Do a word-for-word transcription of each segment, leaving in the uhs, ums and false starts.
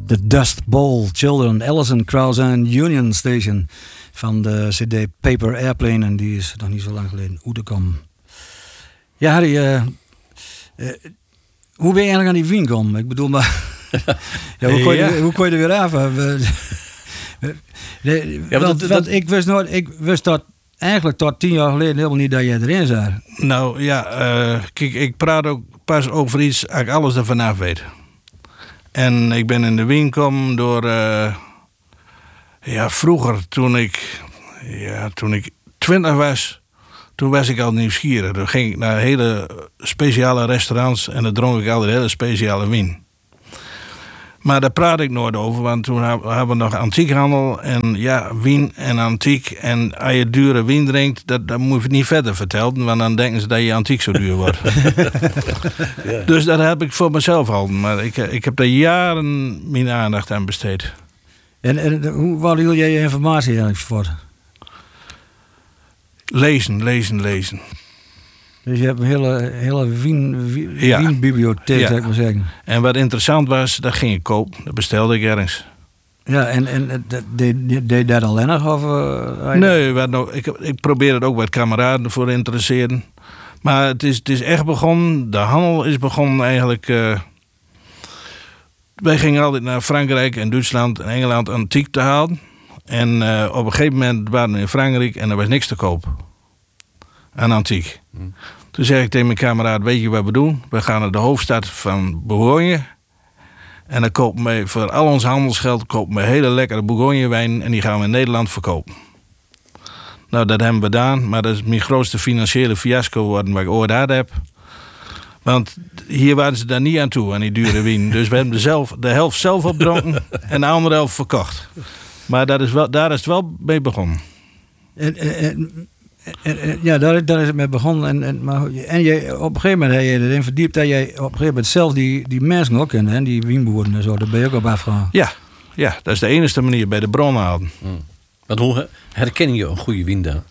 The Dust Bowl Children, Allison Krauss and Union Station van de C D Paper Airplane. En die is nog niet zo lang geleden uitgekomen. Ja, Harry, uh, uh, hoe ben je eigenlijk aan die wien gekomen? Ik bedoel, maar ja, hoe, kon je, ja. hoe kon je er weer af? Nee, ja, want, dat, want dat, ik wist nooit, ik wist dat eigenlijk tot tien jaar geleden helemaal niet dat je erin zat. Nou ja, uh, kijk, ik praat ook pas over iets als ik alles er vanaf weet. En ik ben in de wien gekomen door, uh, ja, vroeger toen ik, ja, toen ik twintig was, toen was ik al nieuwsgierig. Dan ging ik naar hele speciale restaurants en dan dronk ik altijd hele speciale wien. Maar daar praat ik nooit over, want toen hebben we nog antiekhandel en ja, wien en antiek. En als je dure wien drinkt, dat, dat moet je niet verder vertellen, want dan denken ze dat je antiek zo duur wordt. Ja. Dus dat heb ik voor mezelf al, maar ik, ik heb daar jaren mijn aandacht aan besteed. En, en hoe waar hield jij je informatie eigenlijk voor? Lezen, lezen, lezen. Dus je hebt een hele, hele wien, wien, ja. wienbibliotheek, ja. zou ik maar zeggen. En wat interessant was, dat ging ik kopen. Dat bestelde ik ergens. Ja, en, en deed je dat alleen nog? Of, uh, nee, wat nog, ik, ik probeer het ook wat kameraden voor te interesseren. Maar het is, het is echt begonnen, de handel is begonnen eigenlijk. Uh, wij gingen altijd naar Frankrijk en Duitsland en Engeland antiek te halen. En uh, op een gegeven moment waren we in Frankrijk en er was niks te kopen. Aan antiek. Hmm. Toen zei ik tegen mijn kameraad, weet je wat we doen? We gaan naar de hoofdstad van Bourgogne. En dan kopen we voor al ons handelsgeld kopen we hele lekkere Bourgogne wijn. En die gaan we in Nederland verkopen. Nou, dat hebben we gedaan. Maar dat is mijn grootste financiële fiasco wat ik ooit had heb. Want hier waren ze daar niet aan toe, aan die dure wijn. Dus we hebben de, zelf, de helft zelf opdronken en de andere helft verkocht. Maar dat is wel, daar is het wel mee begonnen. En, en, en, ja, daar, daar is het mee begonnen. En, en, maar, en je, op een gegeven moment heb je erin verdiept dat jij op een gegeven moment zelf die, die mensen ook kent, hè, die wienboeren en zo. Daar ben je ook op afgegaan. Ja, ja, dat is de enige manier bij de bron halen. Hmm. Want hoe herken je een goede wien dan?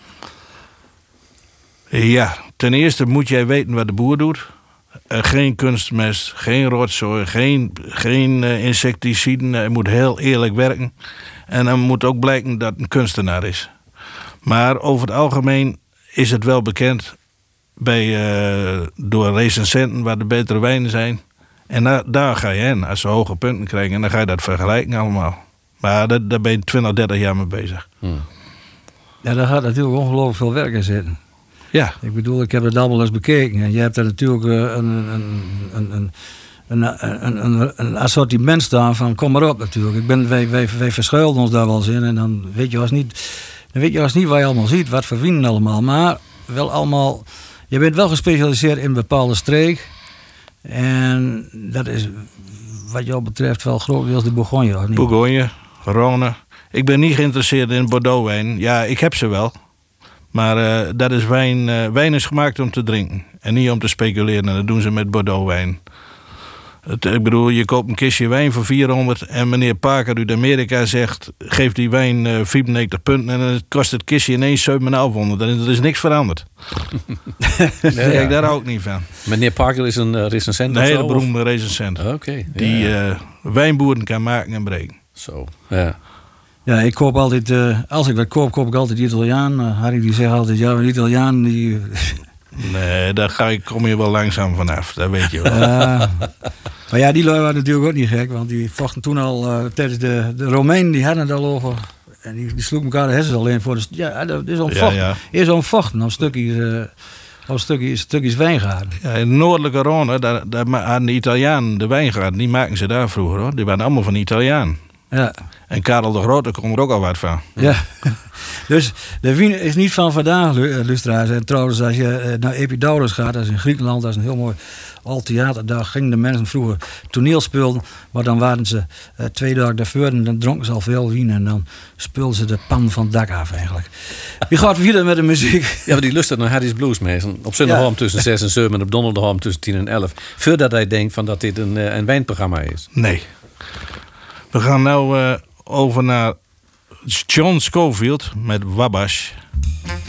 Ja, ten eerste moet jij weten wat de boer doet. Uh, geen kunstmest, geen rotzooi, geen, geen uh, insecticiden. Hij moet heel eerlijk werken. En dan moet ook blijken dat het een kunstenaar is. Maar over het algemeen is het wel bekend bij, uh, door recensenten waar de betere wijnen zijn. En daar, daar ga je heen als ze hoge punten krijgen. En dan ga je dat vergelijken allemaal. Maar dat, daar ben je twintig, dertig jaar mee bezig. Hmm. Ja, daar gaat natuurlijk ongelooflijk veel werk in zitten. Ja. Ik bedoel, ik heb het allemaal eens bekeken. En je hebt er natuurlijk een, een, een, een, een, een, een assortiment staan van kom maar op natuurlijk. Ik ben, wij, wij, wij verschuilen ons daar wel eens in. En dan weet je als niet, dan weet je als niet wat je allemaal ziet. Wat voor wienen allemaal. Maar wel allemaal, je bent wel gespecialiseerd in een bepaalde streek. En dat is wat jou betreft wel grotendeels de Bourgogne. Of niet? Bourgogne, Rhône. Ik ben niet geïnteresseerd in Bordeaux-wijn. Ja, ik heb ze wel. Maar uh, dat is wijn, uh, wijn is gemaakt om te drinken. En niet om te speculeren. En dat doen ze met Bordeaux-wijn. Het, ik bedoel, je koopt een kistje wijn voor vierhonderd. En meneer Parker uit Amerika zegt, geef die wijn uh, vierennegentig punten. En dan kost het kistje ineens zevenhonderd. En er is niks veranderd. Daar nee, ja. ik daar ook niet van. Meneer Parker is een uh, recensent? Een hele beroemde recensent. Oké. Okay, die ja. uh, wijnboeren kan maken en breken. Zo, ja. Ja, ik koop altijd, uh, als ik dat koop, koop ik altijd de Italiaan. Uh, Harry die zegt altijd, ja, een Italiaan die... nee, daar ga ik, kom je wel langzaam vanaf, dat weet je wel. Uh, maar ja, die lui waren natuurlijk ook niet gek, want die vochten toen al uh, tijdens de, de Romeinen, die hadden het al over. En die, die sloegen elkaar de hersens alleen voor. Dus ja, dat is zo'n vocht. Ja, ja. Is zo'n vochten op stukjes, uh, op stukjes, stukjes wijngaarden. Ja, in de noordelijke Rhône, daar, daar hadden de Italianen de wijngaarden, die maken ze daar vroeger hoor. Die waren allemaal van Italiaan. Ja. En Karel de Grote kon er ook al wat van. Ja. Dus de wien is niet van vandaag, luisteraars. En trouwens, als je naar Epidaurus gaat, dat is in Griekenland, dat is een heel mooi oud theater. Daar gingen de mensen vroeger toneel spelen, maar dan waren ze uh, twee dagen daarvoor en dan dronken ze al veel wien en dan speelden ze de pan van het dak af eigenlijk. Wie gaat verder met de muziek? Ja, maar die lust naar Harry's Blues meestal. Op zondagavond ja. tussen zes en zeven en op donderdagavond tussen tien en elf. Voordat hij denkt van dat dit een, een wijnprogramma is. Nee. We gaan nu uh, over naar John Scofield met Wabash.